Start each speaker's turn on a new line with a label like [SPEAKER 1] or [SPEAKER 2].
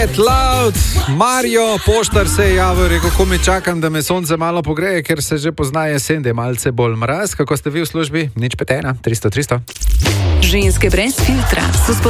[SPEAKER 1] Get Loud, Mario, poštar se je javil, rekel, ko mi čakam, da me sonce malo pogreje, ker se že pozna jesen, da je malce bolj mraz. Kako ste vi v službi? 051 300 300.
[SPEAKER 2] Ženske brez filtra so